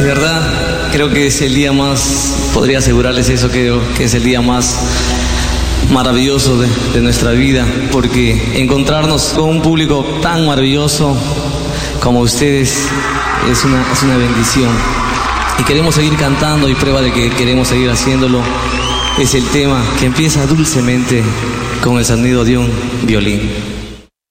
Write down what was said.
verdad, creo que es el día más, podría asegurarles eso, creo que es el día más maravilloso de nuestra vida, porque encontrarnos con un público tan maravilloso como ustedes es una bendición. Y queremos seguir cantando, y prueba de que queremos seguir haciéndolo es el tema que empieza dulcemente con el sonido de un violín.